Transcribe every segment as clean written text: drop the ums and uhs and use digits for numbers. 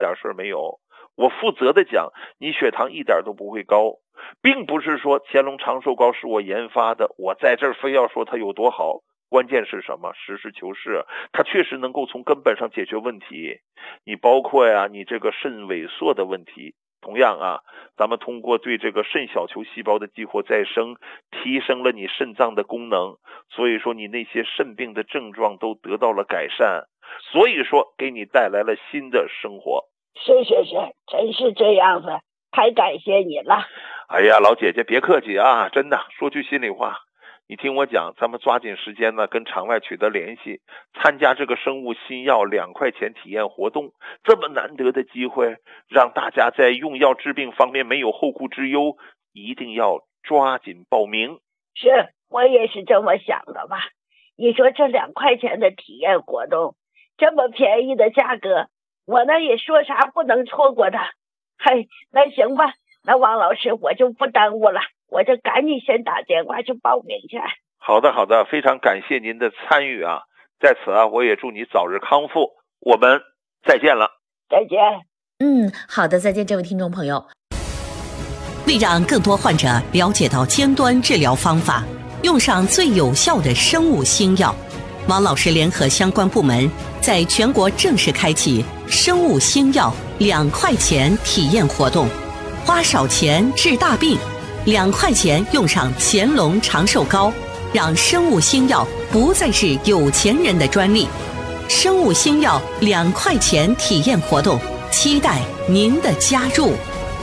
点事没有。我负责的讲，你血糖一点都不会高，并不是说乾隆长寿膏是我研发的，我在这儿非要说它有多好。关键是什么？实事求是，它确实能够从根本上解决问题。你包括你这个肾萎缩的问题，同样咱们通过对这个肾小球细胞的激活再生，提升了你肾脏的功能，所以说你那些肾病的症状都得到了改善，所以说给你带来了新的生活。 是，真是这样子，太感谢你了。 哎呀，老姐姐别客气啊，真的，说句心里话，你听我讲，咱们抓紧时间呢，跟场外取得联系，参加这个生物新药2块钱体验活动，这么难得的机会，让大家在用药治病方面没有后顾之忧，一定要抓紧报名。 是，我也是这么想的吧。你说这2块钱的体验活动，这么便宜的价格，我呢也说啥不能错过的。嘿，那行吧，那王老师我就不耽误了，我就赶紧先打电话去报名去。 好的，非常感谢您的参与啊！在此我也祝你早日康复，我们再见了。 再见。 好的，再见，这位听众朋友。 为让更多患者了解到尖端治疗方法，用上最有效的生物新药，王老师联合相关部门在全国正式开启生物新药2块钱体验活动，花少钱治大病，2块钱用上乾隆长寿膏，让生物新药不再是有钱人的专利。生物新药2块钱体验活动，期待您的加入。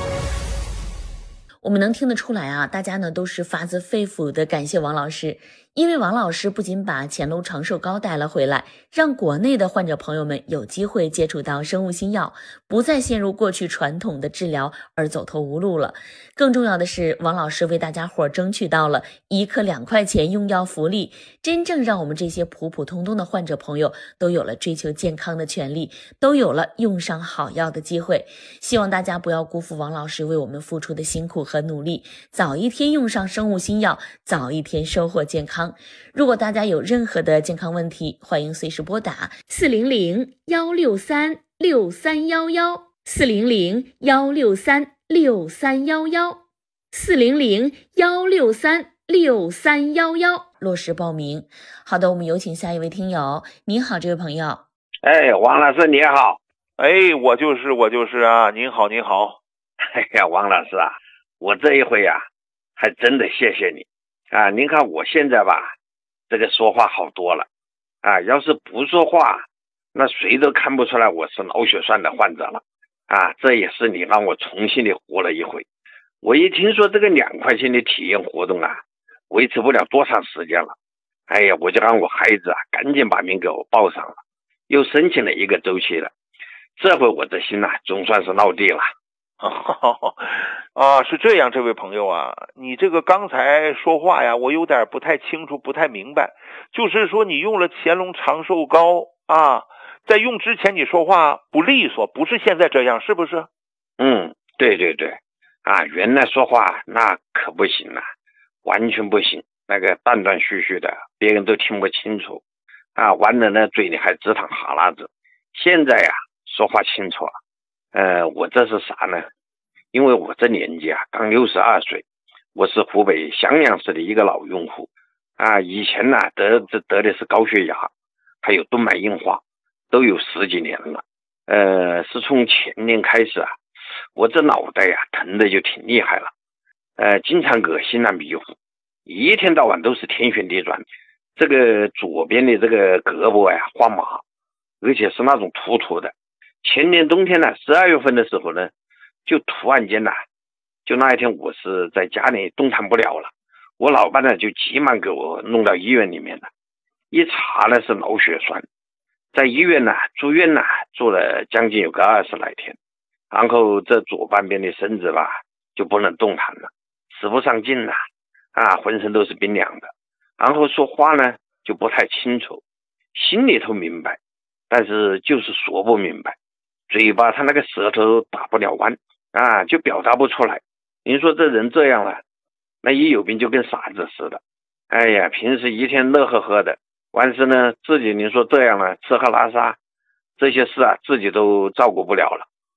我们能听得出来大家呢都是发自肺腑的感谢王老师，因为王老师不仅把乾隆长寿膏带了回来，让国内的患者朋友们有机会接触到生物新药，不再陷入过去传统的治疗而走投无路了。更重要的是，王老师为大家伙争取到了1颗2块钱用药福利，真正让我们这些普普通通的患者朋友都有了追求健康的权利，都有了用上好药的机会。希望大家不要辜负王老师为我们付出的辛苦和努力，早一天用上生物新药，早一天收获健康。如果大家有任何的健康问题，欢迎随时拨打400-163-6311 400-163-6311 400-163-6311落实报名。好的，我们有请下一位听友。您好，这位朋友。 王老师你好。 我就是啊，您好。 王老师啊，我这一回还真的谢谢你啊！您看我现在吧，这个说话好多了啊，要是不说话，那谁都看不出来我是脑血栓的患者了啊！这也是你让我重新的活了一回。我一听说这个2块钱的体验活动维持不了多长时间了，我就让我孩子赶紧把名给我报上了，又申请了1个周期了。这回我的心总算是落地了。 是这样，这位朋友你这个刚才说话我有点不太清楚，不太明白。就是说你用了乾隆长寿膏在用之前你说话不利索，不是现在这样，是不是？ 对原来说话那可不行完全不行，那个断断续续的，别人都听不清楚完了呢，嘴里还直淌哈喇子。现在说话清楚了。我这是啥呢？因为我这年纪刚62岁，我是湖北襄阳市的一个老用户以前得的是高血压，还有动脉硬化，都有10几年了。是从前年开始我这脑袋疼的就挺厉害了，经常恶心迷糊，一天到晚都是天旋地转。这个左边的这个胳膊发麻，而且是那种突突的。前年冬天12月份的时候呢，就突然间就那一天我是在家里动弹不了了，我老伴就急忙给我弄到医院里面了，一查是脑血栓，在医院住院住了将近有个20来天，然后这左半边的身子就不能动弹了，使不上劲浑身都是冰凉的，然后说话就不太清楚，心里头明白，但是就是说不明白，嘴巴他那个舌头打不了弯就表达不出来。您说这人这样了，那一有病就跟傻子似的。平时一天乐呵呵的，完事呢自己您说这样了，吃喝拉撒这些事自己都照顾不了了。